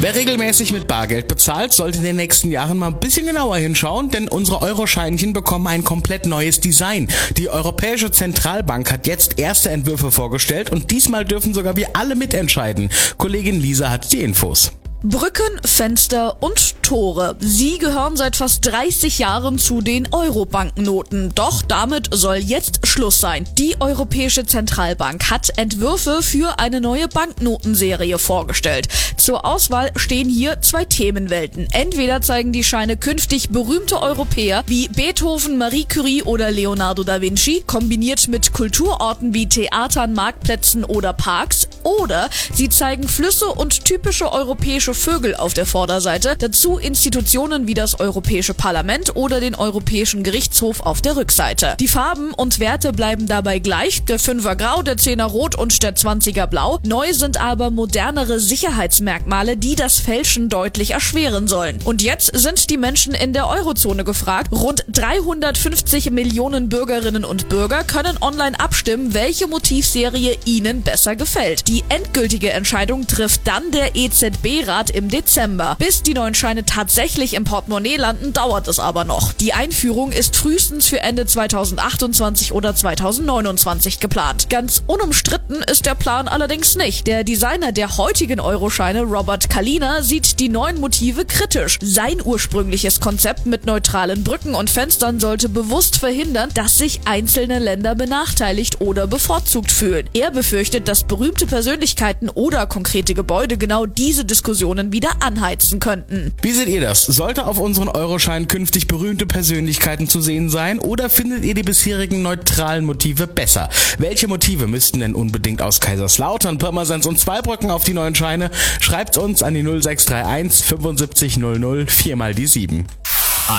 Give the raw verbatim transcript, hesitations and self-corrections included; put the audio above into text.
Wer regelmäßig mit Bargeld bezahlt, sollte in den nächsten Jahren mal ein bisschen genauer hinschauen, denn unsere Euroscheinchen bekommen ein komplett neues Design. Die Europäische Zentralbank hat jetzt erste Entwürfe vorgestellt und diesmal dürfen sogar wir alle mitentscheiden. Kollegin Lisa hat die Infos. Brücken, Fenster und Tore. Sie gehören seit fast dreißig Jahren zu den Euro-Banknoten. Doch damit soll jetzt Schluss sein. Die Europäische Zentralbank hat Entwürfe für eine neue Banknotenserie vorgestellt. Zur Auswahl stehen hier zwei Themenwelten. Entweder zeigen die Scheine künftig berühmte Europäer wie Beethoven, Marie Curie oder Leonardo da Vinci, kombiniert mit Kulturorten wie Theatern, Marktplätzen oder Parks. Oder sie zeigen Flüsse und typische europäische Vögel auf der Vorderseite, dazu Institutionen wie das Europäische Parlament oder den Europäischen Gerichtshof auf der Rückseite. Die Farben und Werte bleiben dabei gleich, der Fünfer grau, der Zehner rot und der Zwanziger blau. Neu sind aber modernere Sicherheitsmerkmale, die das Fälschen deutlich erschweren sollen. Und jetzt sind die Menschen in der Eurozone gefragt. Rund dreihundertfünfzig Millionen Bürgerinnen und Bürger können online abstimmen, welche Motivserie ihnen besser gefällt. Die endgültige Entscheidung trifft dann der E Z B-Rat im Dezember. Bis die neuen Scheine tatsächlich im Portemonnaie landen, dauert es aber noch. Die Einführung ist frühestens für Ende zweitausendachtundzwanzig oder zweitausendneunundzwanzig geplant. Ganz unumstritten ist der Plan allerdings nicht. Der Designer der heutigen Euroscheine, Robert Kalina, sieht die neuen Motive kritisch. Sein ursprüngliches Konzept mit neutralen Brücken und Fenstern sollte bewusst verhindern, dass sich einzelne Länder benachteiligt oder bevorzugt fühlen. Er befürchtet, dass berühmte Persönlichkeiten oder konkrete Gebäude genau diese Diskussionen wieder anheizen könnten. Wie seht ihr das? Sollte auf unseren Euroscheinen künftig berühmte Persönlichkeiten zu sehen sein oder findet ihr die bisherigen neutralen Motive besser? Welche Motive müssten denn unbedingt aus Kaiserslautern, Pirmasens und Zweibrücken auf die neuen Scheine? Schreibt uns an die null sechs drei eins fünfundsiebzig null null vier mal die sieben.